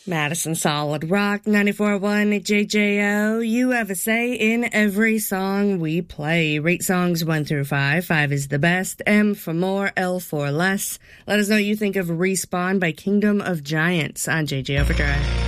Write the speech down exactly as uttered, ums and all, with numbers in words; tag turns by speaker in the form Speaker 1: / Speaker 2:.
Speaker 1: Madison Solid Rock, ninety-four point one J J O. You have a say in every song we play. Rate songs one through five. Five is the best. M for more, L for less. Let us know what you think of Respawn by Kingdom of Giants on J J Overdrive.